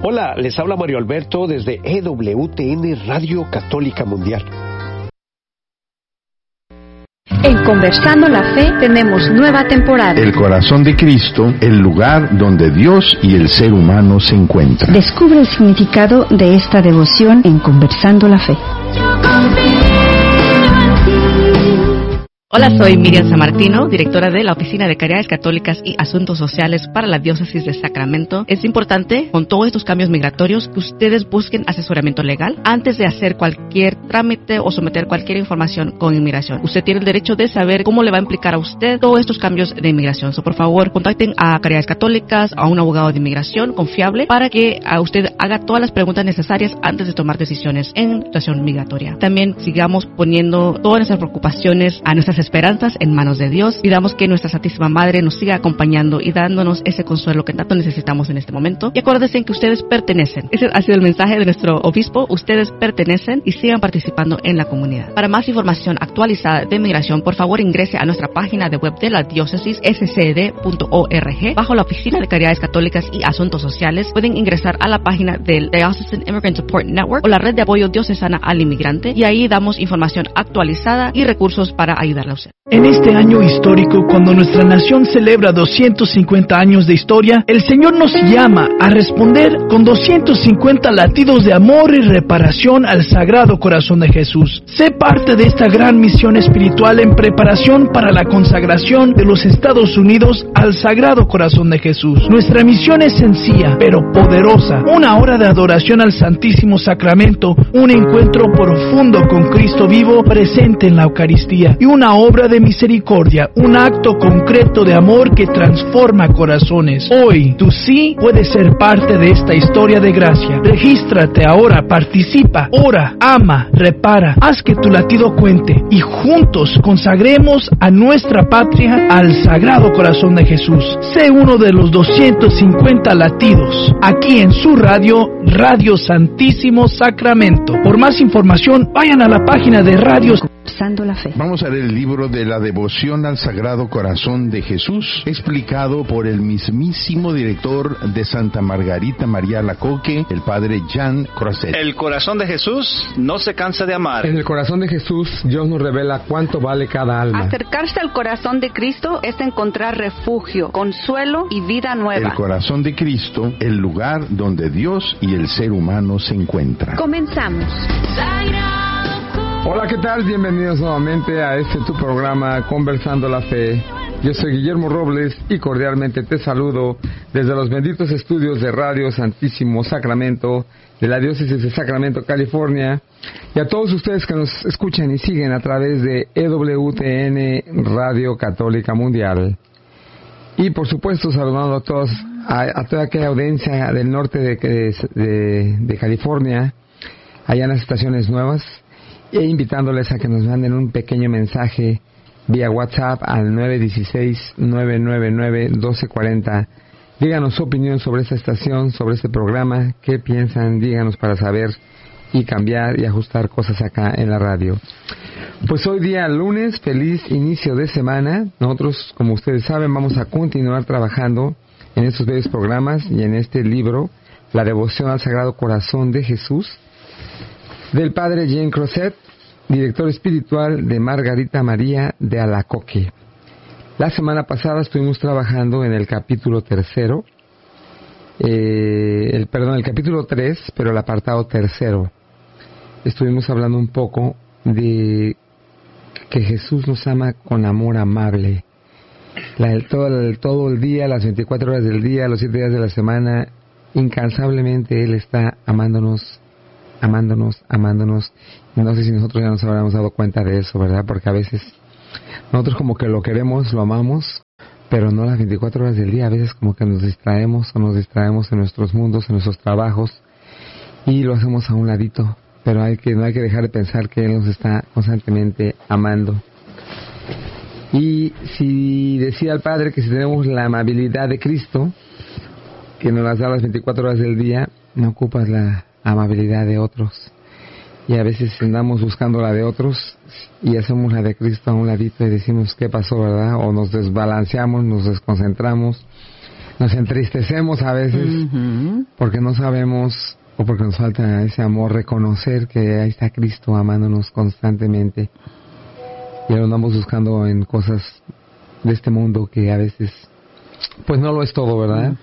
Hola, les habla Mario Alberto desde EWTN Radio Católica Mundial. En Conversando la Fe tenemos nueva temporada. El corazón de Cristo, el lugar donde Dios y el ser humano se encuentran. Descubre el significado de esta devoción en Conversando la Fe. Hola, soy Miriam Sammartino, directora de la Oficina de Caridades Católicas y Asuntos Sociales para la Diócesis de Sacramento. Es importante, con todos estos cambios migratorios, que ustedes busquen asesoramiento legal antes de hacer cualquier trámite o someter cualquier información con inmigración. Usted tiene el derecho de saber cómo le va a implicar a usted todos estos cambios de inmigración. Por favor, contacten a Caridades Católicas, a un abogado de inmigración confiable, para que a usted haga todas las preguntas necesarias antes de tomar decisiones en situación migratoria. También sigamos poniendo todas nuestras preocupaciones, a nuestras esperanzas en manos de Dios. Pidamos que nuestra Santísima Madre nos siga acompañando y dándonos ese consuelo que tanto necesitamos en este momento. Y acuérdense que ustedes pertenecen. Ese ha sido el mensaje de nuestro obispo. Ustedes pertenecen y sigan participando en la comunidad. Para más información actualizada de migración, por favor ingrese a nuestra página de web de la diócesis, scd.org. Bajo la Oficina de Caridades Católicas y Asuntos Sociales, pueden ingresar a la página del Diocesan Immigrant Support Network o la red de apoyo diocesana al inmigrante, y ahí damos información actualizada y recursos para ayudarle a usted. En este año histórico, cuando nuestra nación celebra 250 años de historia, el Señor nos llama a responder con 250 latidos de amor y reparación al Sagrado Corazón de Jesús. Sé parte de esta gran misión espiritual en preparación para la consagración de los Estados Unidos al Sagrado Corazón de Jesús. Nuestra misión es sencilla, pero poderosa. Una hora de adoración al Santísimo Sacramento, un encuentro profundo con Cristo vivo presente en la Eucaristía, y una obra de misericordia, un acto concreto de amor que transforma corazones. Hoy, tú sí puedes ser parte de esta historia de gracia. Regístrate ahora, participa, ora, ama, repara, haz que tu latido cuente y juntos consagremos a nuestra patria al Sagrado Corazón de Jesús. Sé uno de los 250 latidos, aquí en su radio, Radio Santísimo Sacramento. Por más información, vayan a la página de Radio Conversando la Fe. Vamos a leer el libro de la devoción al Sagrado Corazón de Jesús, explicado por el mismísimo director de Santa Margarita María Alacoque, el padre Jean Crozet. El corazón de Jesús no se cansa de amar. En el corazón de Jesús, Dios nos revela cuánto vale cada alma. Acercarse al corazón de Cristo es encontrar refugio, consuelo y vida nueva. El corazón de Cristo, el lugar donde Dios y el ser humano se encuentran. Comenzamos. Hola, ¿qué tal? Bienvenidos nuevamente a tu programa Conversando la Fe. Yo soy Guillermo Robles y cordialmente te saludo desde los benditos estudios de Radio Santísimo Sacramento de la Diócesis de Sacramento, California, y a todos ustedes que nos escuchan y siguen a través de EWTN Radio Católica Mundial. Y por supuesto saludando a todos, a toda aquella audiencia del norte de California, allá en las estaciones nuevas, e invitándoles a que nos manden un pequeño mensaje vía WhatsApp al 916-999-1240. Díganos su opinión sobre esta estación, sobre este programa, qué piensan, díganos para saber y cambiar y ajustar cosas acá en la radio. Pues hoy día lunes, feliz inicio de semana. Nosotros, como ustedes saben, vamos a continuar trabajando en estos bellos programas y en este libro, La Devoción al Sagrado Corazón de Jesús, del padre Jean Crozet, director espiritual de Margarita María de Alacoque. La semana pasada estuvimos trabajando en el capítulo tercero, el capítulo 3, pero el apartado tercero. Estuvimos hablando un poco de que Jesús nos ama con amor amable. Todo el día, las 24 horas del día, los 7 días de la semana, incansablemente Él está amándonos. No sé si nosotros ya nos habríamos dado cuenta de eso, ¿verdad? Porque a veces nosotros como que lo queremos, lo amamos, pero no las 24 horas del día. A veces como que nos distraemos en nuestros mundos, en nuestros trabajos, y lo hacemos a un ladito. Pero no hay que dejar de pensar que Él nos está constantemente amando. Y si decía el Padre que si tenemos la amabilidad de Cristo, que nos las da las 24 horas del día, no ocupas la amabilidad de otros. Y a veces andamos buscando la de otros y hacemos la de Cristo a un ladito y decimos ¿qué pasó, verdad? O nos desbalanceamos, nos desconcentramos, nos entristecemos a veces porque no sabemos o porque nos falta ese amor, reconocer que ahí está Cristo amándonos constantemente y lo andamos buscando en cosas de este mundo que a veces pues no lo es todo, ¿verdad?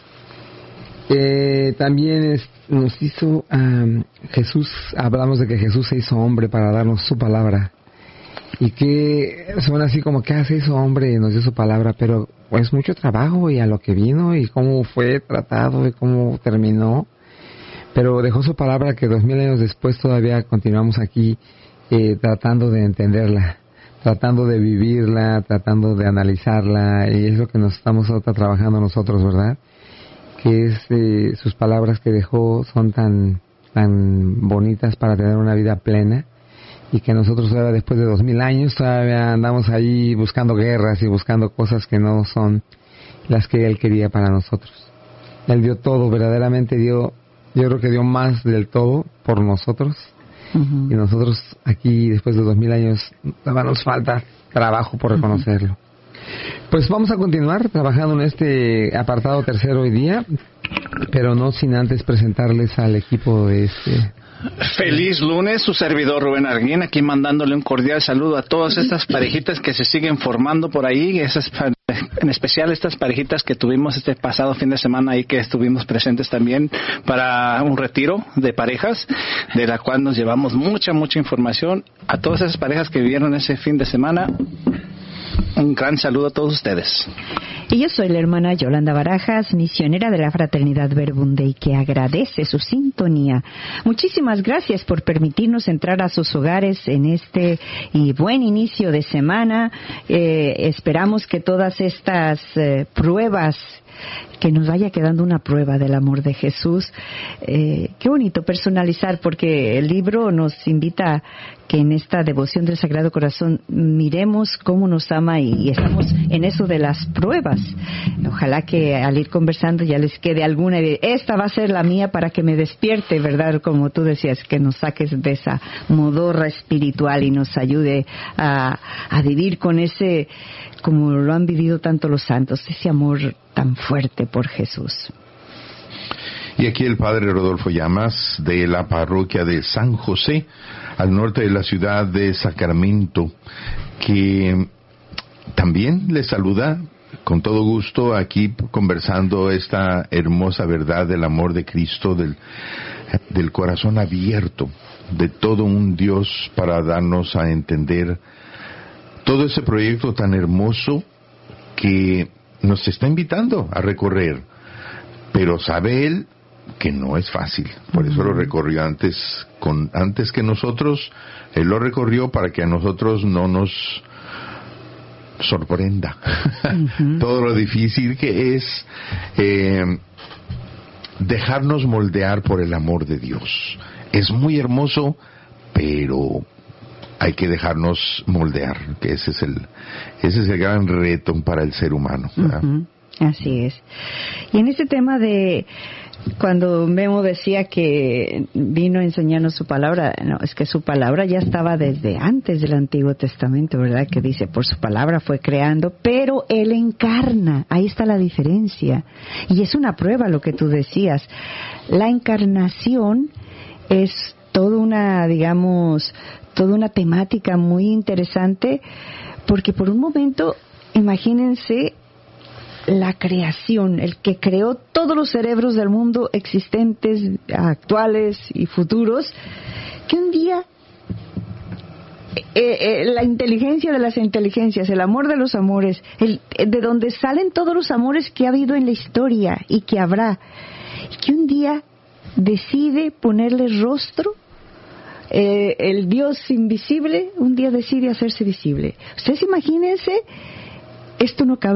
También nos hizo Jesús, hablamos de que Jesús se hizo hombre para darnos su palabra y que suena así como que se hizo hombre y nos dio su palabra, pero pues mucho trabajo y a lo que vino y cómo fue tratado y cómo terminó, pero dejó su palabra que 2000 años después todavía continuamos aquí tratando de entenderla, tratando de vivirla, tratando de analizarla, y es lo que nos estamos trabajando nosotros, ¿verdad? Que es sus palabras que dejó son tan bonitas para tener una vida plena, y que nosotros todavía después de 2000 años todavía andamos ahí buscando guerras y buscando cosas que no son las que Él quería para nosotros. Él dio todo, verdaderamente dio, yo creo que dio más del todo por nosotros, y nosotros aquí después de 2000 años todavía nos falta trabajo por reconocerlo. Pues vamos a continuar trabajando en este apartado tercero hoy día, pero no sin antes presentarles al equipo de este... Feliz lunes, su servidor Rubén Arguín, aquí mandándole un cordial saludo a todas estas parejitas que se siguen formando por ahí, en especial estas parejitas que tuvimos este pasado fin de semana ahí, que estuvimos presentes también para un retiro de parejas, de la cual nos llevamos mucha información. A todas esas parejas que vivieron ese fin de semana, un gran saludo a todos ustedes. Y yo soy la hermana Yolanda Barajas, misionera de la Fraternidad Verbum Dei, que agradece su sintonía. Muchísimas gracias por permitirnos entrar a sus hogares en este y buen inicio de semana. Esperamos que todas estas pruebas, que nos vaya quedando una prueba del amor de Jesús. Qué bonito personalizar, porque el libro nos invita que en esta devoción del Sagrado Corazón miremos cómo nos ama y estamos en eso de las pruebas. Ojalá que al ir conversando ya les quede alguna idea. Esta va a ser la mía para que me despierte, ¿verdad? Como tú decías, que nos saques de esa modorra espiritual y nos ayude a vivir con ese, como lo han vivido tanto los santos, ese amor tan fuerte por Jesús. Y aquí el Padre Rodolfo Llamas, de la parroquia de San José, al norte de la ciudad de Sacramento, que también les saluda con todo gusto aquí conversando esta hermosa verdad del amor de Cristo, del corazón abierto, de todo un Dios para darnos a entender todo ese proyecto tan hermoso que nos está invitando a recorrer, pero sabe Él que no es fácil, por eso lo recorrió antes que nosotros. Él lo recorrió para que a nosotros no nos sorprenda todo lo difícil que es dejarnos moldear por el amor de Dios. Es muy hermoso, pero hay que dejarnos moldear, que ese es el gran reto para el ser humano, ¿verdad? Así es. Y en este tema de cuando Memo decía que vino a enseñarnos su palabra, no, es que su palabra ya estaba desde antes del Antiguo Testamento, ¿verdad? Que dice, por su palabra fue creando, pero Él encarna. Ahí está la diferencia. Y es una prueba lo que tú decías. La encarnación es toda una temática muy interesante, porque por un momento, imagínense la creación, el que creó todos los cerebros del mundo existentes, actuales y futuros, que un día la inteligencia de las inteligencias, el amor de los amores, de donde salen todos los amores que ha habido en la historia y que habrá, que un día decide ponerle rostro. El Dios invisible un día decide hacerse visible. Ustedes imagínense, esto no cabe